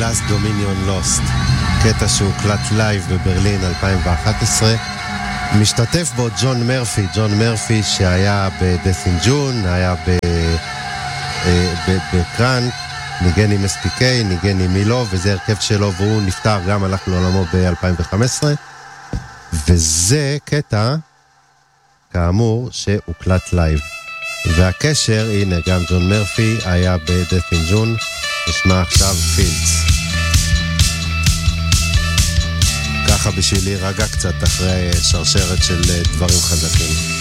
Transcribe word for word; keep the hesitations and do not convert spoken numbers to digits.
Last Dominion Lost, קטע שהוקלט לייב בברלין אלפיים ואחת עשרה. משתתף בו ג'ון מרפי, ג'ון מרפי שהיה ב-Death in June, היה בקראנק, ניגן עם אס פי קיי, ניגן עם מילו, וזה הרכב שלו, והוא נפטר, גם הלך לעולמו ב-אלפיים וחמש עשרה, וזה קטע, כאמור, שהוקלט לייב. והקשר, הנה, גם ג'ון מרפי היה ב-Death in June, נשמע עכשיו פילדס. ככה בשביל להירגע קצת אחרי שרשרת של דברים חזקים.